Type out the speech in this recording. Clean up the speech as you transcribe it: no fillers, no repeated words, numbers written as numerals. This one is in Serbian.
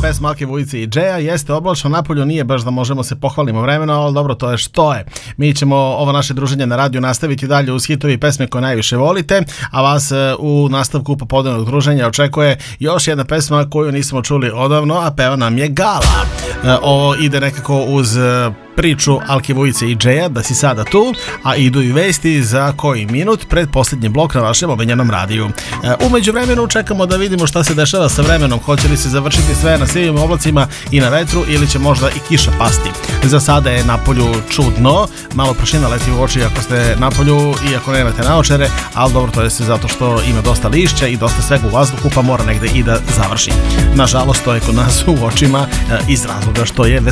pesma Alke Vujice i Džeja. Jeste oblačno napolju, nije baš da možemo se pohvalimo vremenom, ali dobro, to je što je. Mi ćemo ovo naše druženje na radiju nastaviti dalje uz hitovi i pesme koje najviše volite, a vas u nastavku popodnevnog druženja očekuje još jedna pesma koju nismo čuli odavno, a peva nam je Gala. Ovo ide nekako uz priču Alke Vujice i Džeja, da si sada tu, a idu i vesti za koji minut pred posljednji blok na vašem omiljenom radiju. U međuvremenu čekamo da vidimo šta se dešava sa vremenom, hoće li se završiti sve na sivim oblacima i na vetru ili će možda i kiša pasti. Za sada je napolju čudno, malo prašina leti u oči ako ste napolju i ako nemate naočare, ali dobro, to je se zato što ima dosta lišća i dosta svega u vazduhu, pa mora negde i da završi. Nažalost, to je kod nas u očima iz razloga što je